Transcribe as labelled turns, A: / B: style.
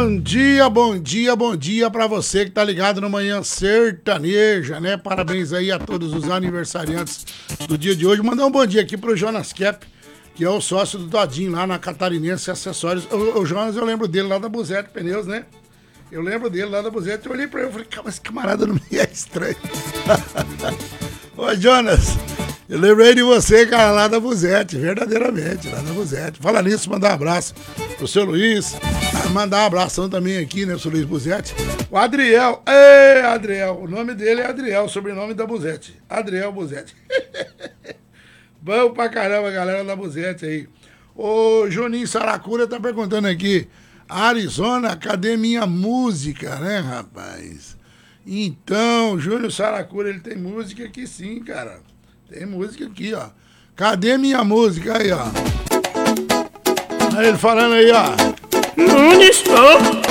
A: bom dia pra você que tá ligado no Manhã Sertaneja, né? Parabéns aí a todos os aniversariantes do dia de hoje. Mandar um bom dia aqui pro Jonas Kepp, que é o sócio do Todinho lá na Catarinense Acessórios. O Jonas, eu lembro dele lá da Buzete Pneus, né? Eu lembro dele lá da Buzete. Eu olhei pra ele e falei, mas esse camarada não me é estranho. Ô, Jonas, eu lembrei de você, cara, lá da Buzete, verdadeiramente, lá da Buzete. Fala nisso, mandar um abraço pro seu Luiz, mandar um abração também aqui, né, pro seu Luiz Buzete. O Adriel, Adriel, o nome dele é Adriel, o sobrenome da Buzete. Adriel Buzete. Bom pra caramba, galera da Buzete aí. O Juninho Saracura tá perguntando aqui, Arizona, cadê minha música, né, rapaz? Então, Júnior Saracura, ele tem música aqui sim, cara. Tem música aqui, ó. Cadê minha música aí, ó? Aí ele falando aí, ó.
B: Onde estou?